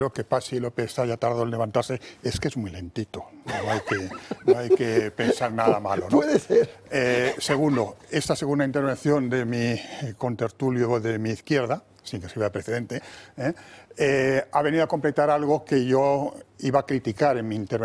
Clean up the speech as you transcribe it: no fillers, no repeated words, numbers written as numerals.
Creo que Patxi López haya tardado en levantarse es que es muy lentito. No hay que pensar nada malo, ¿no? Puede ser. Segundo, esta segunda intervención de mi contertulio de mi izquierda, sin que sirva de precedente, ha venido a completar algo que yo iba a criticar en mi intervención.